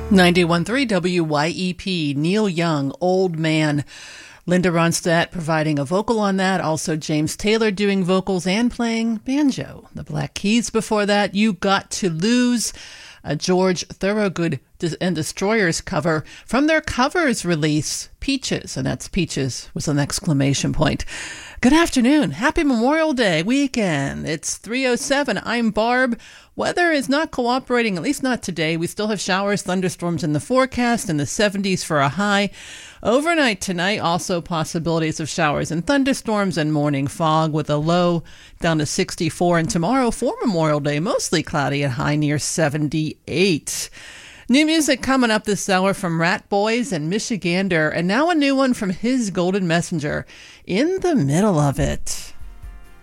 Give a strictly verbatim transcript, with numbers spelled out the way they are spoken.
ninety-one point three W Y E P, Neil Young, Old Man. Linda Ronstadt providing a vocal on that. Also James Taylor doing vocals and playing banjo. The Black Keys before that. You Got to Lose, a George Thorogood and Destroyers cover from their covers release, Peaches. And that's Peaches with an exclamation point. Good afternoon. Happy Memorial Day weekend. It's three oh seven. I'm Barb. Weather is not cooperating, at least not today. We still have showers, thunderstorms in the forecast, in the seventies for a high. Overnight tonight, also possibilities of showers and thunderstorms and morning fog with a low down to sixty-four. And tomorrow for Memorial Day, mostly cloudy and high near seventy-eight. New music coming up this hour from Rat Boys and Michigander, and now a new one from His Golden Messenger, In the Middle of It.